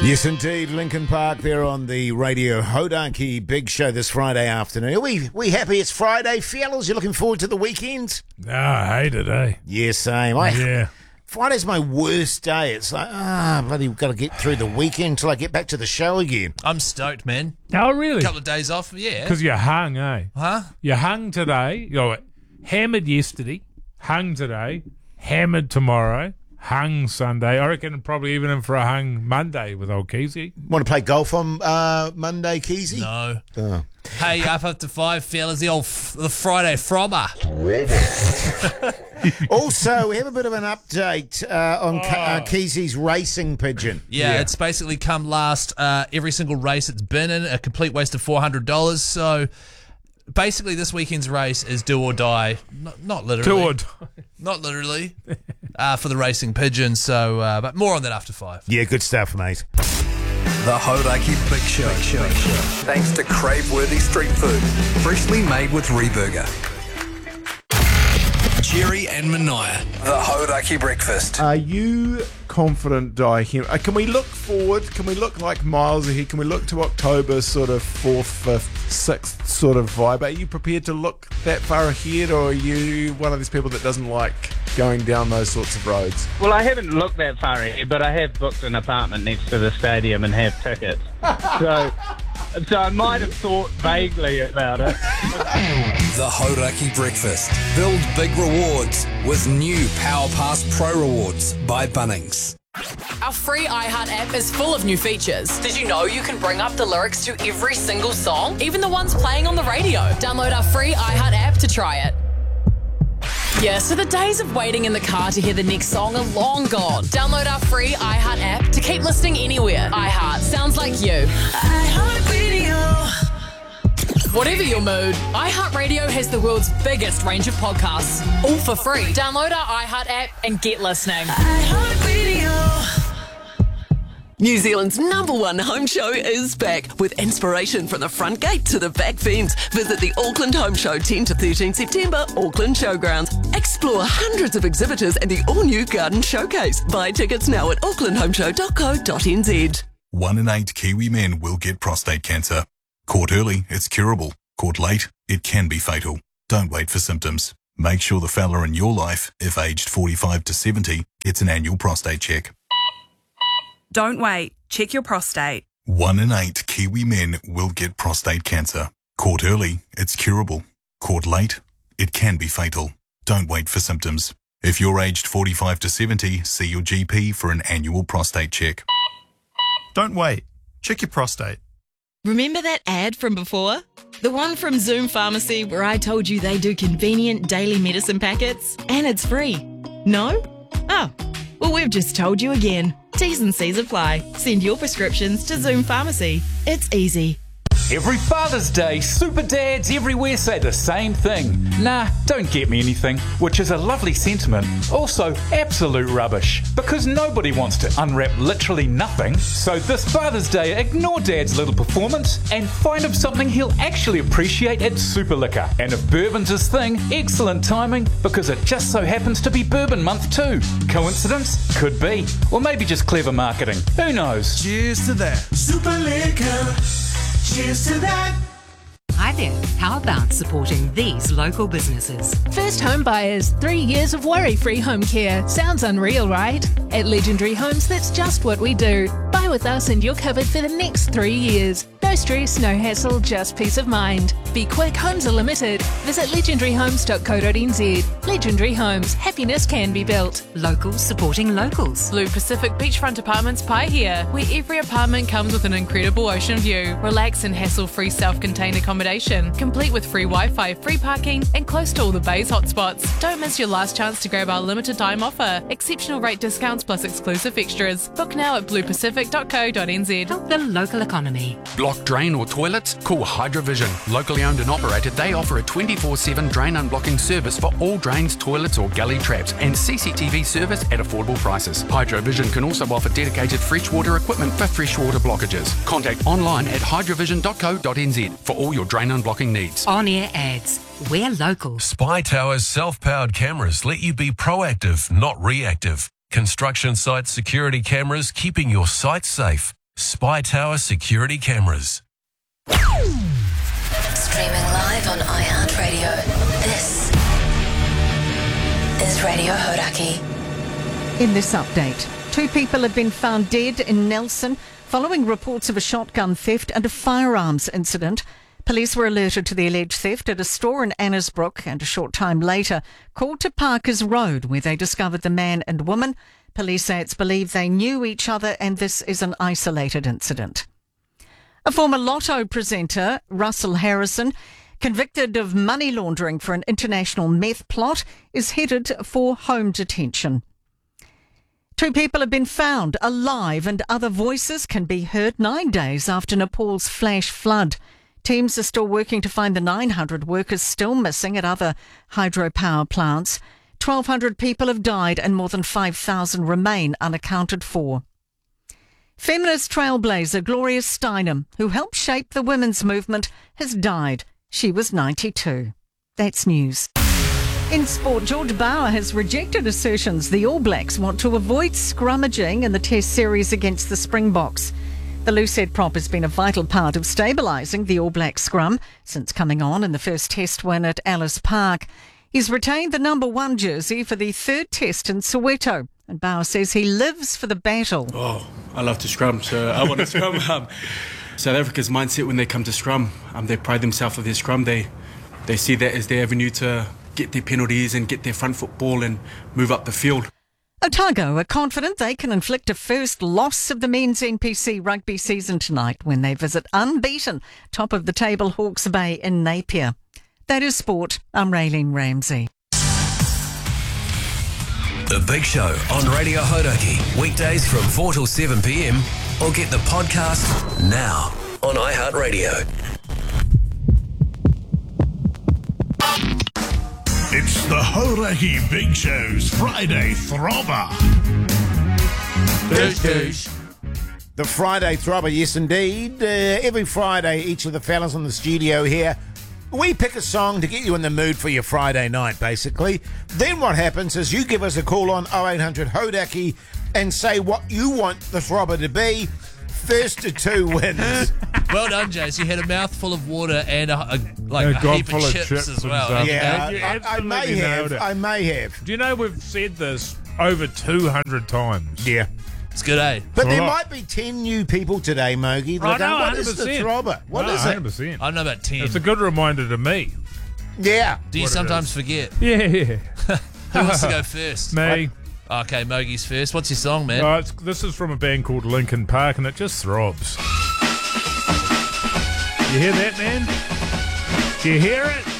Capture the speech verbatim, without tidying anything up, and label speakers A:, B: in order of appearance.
A: Yes, indeed. Lincoln Park there on the Radio Hodaki Big Show this Friday afternoon. Are we, we happy it's Friday, fellas? You looking forward to the weekend?
B: No, I hate it, eh?
A: Yeah, same. I,
B: Yeah.
A: Friday's my worst day. It's like, ah, bloody, we've got to get through the weekend until I get back to the show again.
C: I'm stoked, man.
B: Oh, really?
C: A couple of days off, yeah.
B: Because you hung, eh?
C: Huh?
B: You hung today. You know, hammered yesterday, hung today, hammered tomorrow, hung Sunday. I reckon probably even in for a hung Monday with old Keezy.
A: Want to play golf on uh, Monday, Keezy?
C: No.
A: Oh.
C: Hey, up up to five, fellas. The old f- the Friday frobber.
A: Also, we have a bit of an update uh, on Ke- uh, Keezy's racing pigeon.
C: Yeah, it's basically come last uh, every single race it's been in, a complete waste of four hundred dollars. So basically this weekend's race is do or die. Not, not literally.
B: Do or die.
C: Not literally. uh, for the racing pigeon. So, uh, but more on that after five.
A: Yeah, good stuff, mate.
D: The Hodaki Big Show. Show. Thanks to crave-worthy street food. Freshly made with Reburger. Jerry and Mania. The Hodaki Breakfast.
E: Are you confident, Di? Uh, Can we look forward? Can we look like miles ahead? Can we look to October, sort of fourth, fifth, sixth sort of vibe? Are you prepared to look that far ahead, or are you one of these people that doesn't like going down those sorts of roads?
F: Well, I haven't looked that far ahead, but I have booked an apartment next to the stadium and have tickets. so, so I might have thought vaguely about it.
D: The Hodaki Breakfast. Build big rewards with new Power Pass Pro Rewards by Bunnings.
G: Our free iHeart app is full of new features. Did you know you can bring up the lyrics to every single song, even the ones playing on the radio? Download our free iHeart app to try it. Yeah, so the days of waiting in the car to hear the next song are long gone. Download our free iHeart app to keep listening anywhere. iHeart sounds like you. iHeartRadio. Whatever your mood, iHeartRadio has the world's biggest range of podcasts, all for free. Download our iHeart app and get listening. iHeartRadio.
H: New Zealand's number one home show is back with inspiration from the front gate to the back fence. Visit the Auckland Home Show tenth to thirteenth September, Auckland Showgrounds. Explore hundreds of exhibitors and the all-new Garden Showcase. Buy tickets now at auckland home show dot co dot n z.
I: One in eight Kiwi men will get prostate cancer. Caught early, it's curable. Caught late, it can be fatal. Don't wait for symptoms. Make sure the fella in your life, if aged forty-five to seventy, gets an annual prostate check.
J: Don't wait. Check your prostate.
I: One in eight Kiwi men will get prostate cancer. Caught early, it's curable. Caught late, it can be fatal. Don't wait for symptoms. If you're aged forty-five to seventy, see your G P for an annual prostate check.
K: Don't wait. Check your prostate.
L: Remember that ad from before? The one from Zoom Pharmacy where I told you they do convenient daily medicine packets and it's free. No? Oh, well, we've just told you again. T's and C's apply. Send your prescriptions to Zoom Pharmacy. It's easy.
M: Every Father's Day, super dads everywhere say the same thing. Nah, don't get me anything, which is a lovely sentiment. Also, absolute rubbish, because nobody wants to unwrap literally nothing. So this Father's Day, ignore Dad's little performance and find him something he'll actually appreciate at Super Liquor. And if bourbon's his thing, excellent timing, because it just so happens to be Bourbon Month too. Coincidence? Could be. Or maybe just clever marketing. Who knows?
N: Cheers to that. Super Liquor. Cheers to that.
O: Hi there. How about supporting these local businesses?
P: First home buyers, three years of worry-free home care. Sounds unreal, right? At Legendary Homes, that's just what we do. Buy with us and you're covered for the next three years. No stress, no hassle, just peace of mind. Be quick, homes are limited. Visit legendary homes dot co dot n z. Legendary Homes, happiness can be built.
O: Locals supporting locals.
Q: Blue Pacific Beachfront Apartments Pai here, where every apartment comes with an incredible ocean view. Relax and hassle-free self-contained accommodation, complete with free Wi-Fi, free parking, and close to all the bay's hotspots. Don't miss your last chance to grab our limited time offer. Exceptional rate discounts plus exclusive extras. Book now at blue pacific dot co dot n z.
O: Help the local economy.
R: Block drain or toilets? Call Hydrovision. Locally owned and operated, they offer a twenty-four seven drain unblocking service for all drains, toilets or gully traps, and C C T V service at affordable prices. Hydrovision can also offer dedicated freshwater equipment for freshwater blockages. Contact online at hydrovision dot co dot n z for all your drain unblocking needs.
O: On-air ads. We're local.
S: Spy Tower's self-powered cameras let you be proactive, not reactive. Construction site security cameras keeping your site safe. Spy Tower security cameras.
T: Streaming live on iHeartRadio. This is Radio Hodaki.
U: In this update, two people have been found dead in Nelson following reports of a shotgun theft and a firearms incident. Police were alerted to the alleged theft at a store in Annesbrook and a short time later called to Parkers Road, where they discovered the man and woman. Police say it's believed they knew each other and this is an isolated incident. A former Lotto presenter, Russell Harrison, convicted of money laundering for an international meth plot, is headed for home detention. Two people have been found alive and other voices can be heard nine days after Nepal's flash flood. Teams are still working to find the nine hundred workers still missing at other hydropower plants. twelve hundred people have died and more than five thousand remain unaccounted for. Feminist trailblazer Gloria Steinem, who helped shape the women's movement, has died. She was ninety-two. That's news. In sport, George Bauer has rejected assertions the All Blacks want to avoid scrummaging in the Test series against the Springboks. The loosehead prop has been a vital part of stabilising the All Black scrum since coming on in the first Test win at Ellis Park. He's retained the number one jersey for the third Test in Soweto, and Bauer says he lives for the battle.
V: Oh, I love to scrum, so I want to scrum. Um, South Africa's mindset when they come to scrum, um, they pride themselves on their scrum. They they see that as their avenue to get their penalties and get their front foot ball and move up the field.
U: Otago are confident they can inflict a first loss of the men's N P C rugby season tonight when they visit unbeaten top of the table Hawke's Bay in Napier. That is sport. I'm Raylene Ramsey.
S: The Big Show on Radio Hodaki. Weekdays from four till seven p.m. or get the podcast now on iHeartRadio.
W: It's the Hodaki Big Show's Friday Throbber.
A: Douche, douche. The Friday Throbber, yes indeed. Uh, every Friday, each of the fellas in the studio here, we pick a song to get you in the mood for your Friday night, basically. Then what happens is you give us a call on oh eight hundred Hodaki and say what you want the Throbber to be. First to two wins.
C: Well done, Jace. You had a mouthful of water and a, a like
B: And
C: a
B: a gob
C: heap
B: full
C: of
B: of
C: chips,
B: chips
C: as
B: and
C: well.
B: stuff.
A: Yeah,
B: You
A: I, I, I
B: absolutely
A: may
B: nailed
A: have.
B: it.
A: I may have.
B: Do you know we've said this over two hundred times?
A: Yeah.
C: It's good, eh?
A: But
B: It's a
A: there
B: lot.
A: might be ten new people today, Mogi.
B: I
A: that
B: know,
A: go, what is the
B: one hundred percent.
A: Throbber? What
B: No,
A: is
B: one hundred
A: it?
B: percent.
C: I know about ten.
B: It's a good reminder to me.
A: Yeah.
C: Do you
B: what it
C: sometimes
B: is.
C: forget?
B: Yeah, yeah.
C: Who wants to go first?
B: Me.
C: Okay, Mogi's first. What's your song, man?
B: Oh, it's, this is from a band called Linkin Park, and it just throbs. You hear that, man? Do you hear it?